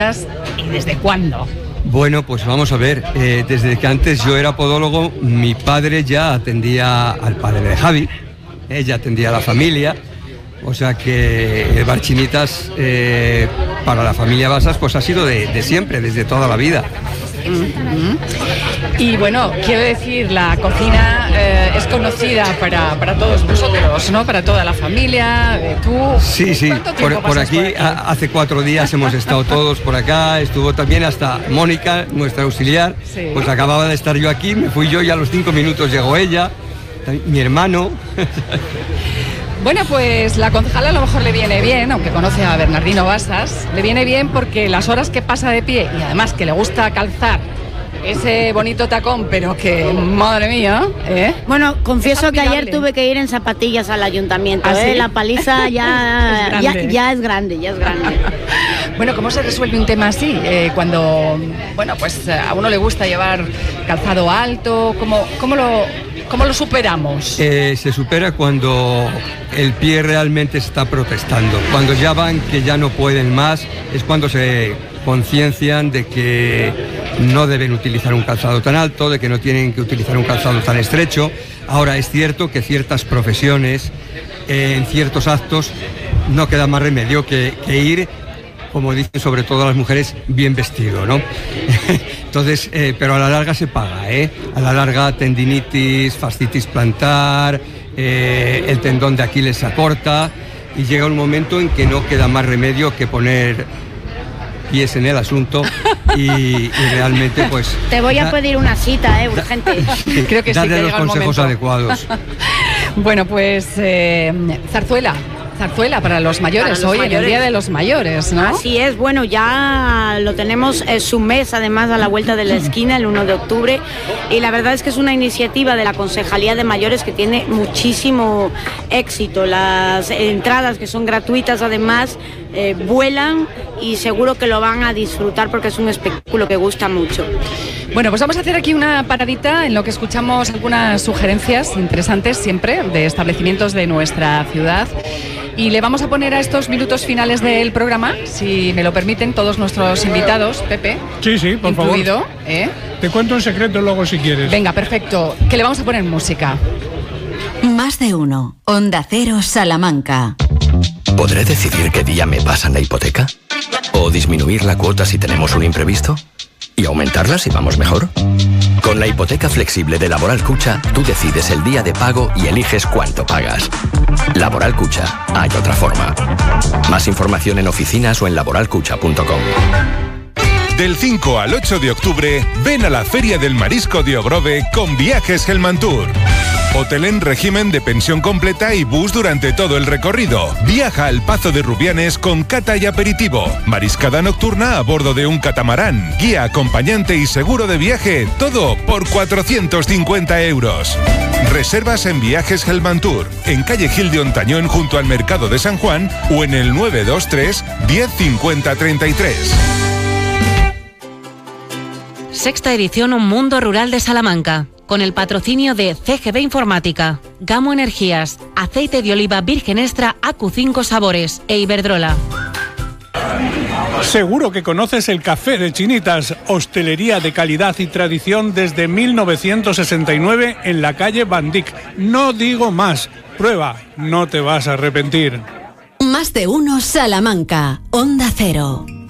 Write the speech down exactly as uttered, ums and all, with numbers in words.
¿Y desde cuándo? Bueno, pues vamos a ver, eh, desde que antes yo era podólogo, mi padre ya atendía al padre de Javi, ella atendía a la familia, o sea que el bar Chinitas eh, para la familia Basas pues ha sido de, de siempre, desde toda la vida. Uh-huh. Y bueno, quiero decir, la cocina eh, es conocida para, para todos nosotros, ¿no? Para toda la familia, eh, tú... Sí, sí, por, por, aquí, por aquí a, hace cuatro días hemos estado todos por acá, estuvo también hasta Mónica, nuestra auxiliar, sí. Pues acababa de estar yo aquí, me fui yo y a los cinco minutos llegó ella, mi hermano... Bueno, pues la concejala a lo mejor le viene bien, aunque conoce a Bernardino Basas, le viene bien porque las horas que pasa de pie y además que le gusta calzar ese bonito tacón, pero que, madre mía, ¿eh? Bueno, confieso que ayer tuve que ir en zapatillas al ayuntamiento, ¿Ah, ¿eh? Sí? La paliza ya, es ya, ya es grande, ya es grande. Bueno, ¿cómo se resuelve un tema así? Eh, cuando, bueno, pues a uno le gusta llevar calzado alto, ¿cómo, cómo lo... ¿Cómo lo superamos? Eh, se supera cuando el pie realmente está protestando. Cuando ya van que ya no pueden más, es cuando se conciencian de que no deben utilizar un calzado tan alto, de que no tienen que utilizar un calzado tan estrecho. Ahora, es cierto que ciertas profesiones, eh, en ciertos actos, no queda más remedio que, que ir, como dicen sobre todo las mujeres, bien vestido, ¿no? Entonces, eh, pero a la larga se paga, ¿eh? A la larga tendinitis, fascitis plantar, eh, el tendón de Aquiles se acorta y llega un momento en que no queda más remedio que poner pies en el asunto y, y realmente pues... Te voy a da, pedir una cita, ¿eh? Urgente. Sí, creo que sí, darle que los consejos adecuados. Bueno, pues eh, Zarzuela. Zarzuela para los mayores, para los hoy mayores. En el Día de los Mayores, ¿no? Así es, bueno, ya lo tenemos eh, su mes además a la vuelta de la esquina, el uno de octubre, y la verdad es que es una iniciativa de la Concejalía de Mayores que tiene muchísimo éxito. Las entradas, que son gratuitas además, eh, vuelan y seguro que lo van a disfrutar porque es un espectáculo que gusta mucho. Bueno, pues vamos a hacer aquí una paradita en lo que escuchamos algunas sugerencias interesantes siempre de establecimientos de nuestra ciudad. Y le vamos a poner a estos minutos finales del programa, si me lo permiten, todos nuestros invitados, Pepe. Sí, sí, por incluido, favor. ¿eh? Te cuento un secreto luego si quieres. Venga, perfecto. Que le vamos a poner música. Más de uno. Onda Cero, Salamanca. ¿Podré decidir qué día me pasan la hipoteca? ¿O disminuir la cuota si tenemos un imprevisto? ¿Y aumentarla si vamos mejor? Con la hipoteca flexible de Laboral Cucha, tú decides el día de pago y eliges cuánto pagas. Laboral Cucha, hay otra forma. Más información en oficinas o en laboral cucha punto com. Del cinco al ocho de octubre, ven a la Feria del Marisco de Ogrove con Viajes Helmantur. Hotel en régimen de pensión completa y bus durante todo el recorrido. Viaja al Pazo de Rubianes con cata y aperitivo. Mariscada nocturna a bordo de un catamarán. Guía, acompañante y seguro de viaje. Todo por cuatrocientos cincuenta euros. Reservas en Viajes Helmantur, en calle Gil de Ontañón junto al Mercado de San Juan o en el nueve dos tres, diez cincuenta, treinta y tres. Sexta edición Un Mundo Rural de Salamanca, con el patrocinio de C G B Informática, Gamo Energías, Aceite de Oliva Virgen Extra A Q cinco Sabores e Iberdrola. Seguro que conoces el Café de Chinitas, hostelería de calidad y tradición desde mil novecientos sesenta y nueve en la calle Bandic. No digo más, prueba, no te vas a arrepentir. Más de uno Salamanca, Onda Cero.